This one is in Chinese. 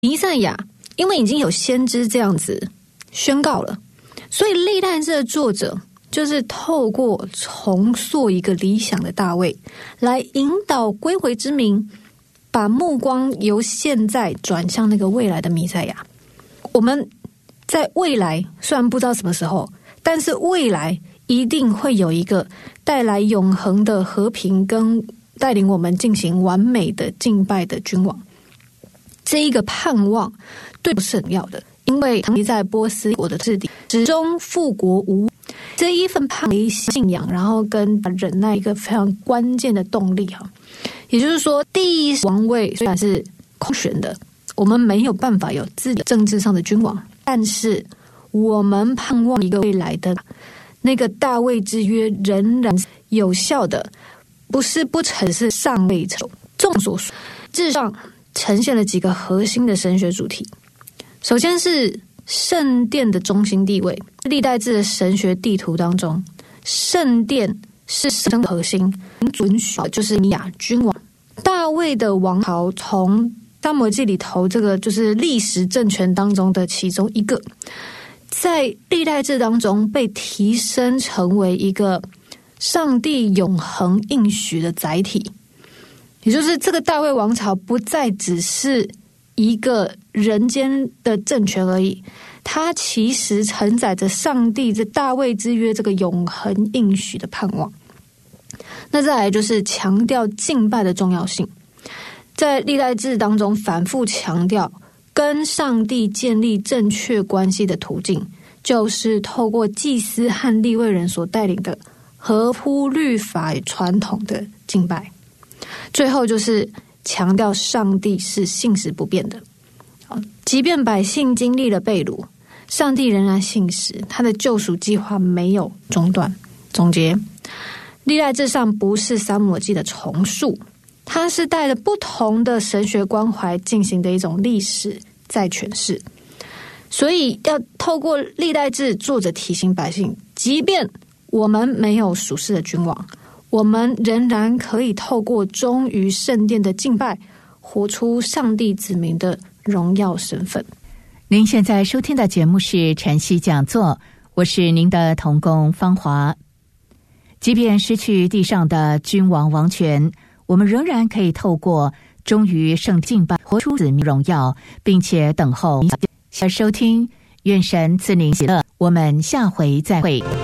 弥赛亚因为已经有先知这样子宣告了，所以历代志的作者就是透过重塑一个理想的大卫，来引导归回之民，把目光由现在转向那个未来的弥赛亚。我们在未来虽然不知道什么时候，但是未来一定会有一个带来永恒的和平，跟带领我们进行完美的敬拜的君王。这一个盼望对我是很要的，因为长期在波斯国的治理始终复国无这一份盼望信仰，然后跟忍耐一个非常关键的动力哈。也就是说，第一王位虽然是空悬的，我们没有办法有自己政治上的君王，但是我们盼望一个未来的那个大卫之约仍然有效的，不是不成，是尚未成。众所述，至上呈现了几个核心的神学主题。首先是圣殿的中心地位，历代志的神学地图当中，圣殿是神的核心，准许就是弥亚君王。大卫的王朝从撒母耳记里头，这个就是历史政权当中的其中一个，在历代志当中被提升成为一个上帝永恒应许的载体。也就是这个大卫王朝不再只是一个人间的政权而已，它其实承载着上帝这大卫之约这个永恒应许的盼望。那再来就是强调敬拜的重要性，在历代志当中反复强调跟上帝建立正确关系的途径，就是透过祭司和利未人所带领的合乎律法与传统的敬拜。最后就是强调上帝是信实不变的，即便百姓经历了被掳，上帝仍然信实，他的救赎计划没有中断。总结，历代志上不是撒母耳记的重述，它是带着不同的神学关怀进行的一种历史再诠释。所以要透过历代志，作者提醒百姓，即便我们没有属世的君王，我们仍然可以透过忠于圣殿的敬拜，活出上帝子民的荣耀身份。 您现在收听的节目是晨曦讲座，我是您的同工芳华。即便失去地上的君王王权，我们仍然可以透过忠于圣敬拜，活出子民荣耀，并且等候收听。愿神赐您喜乐，我们下回再会。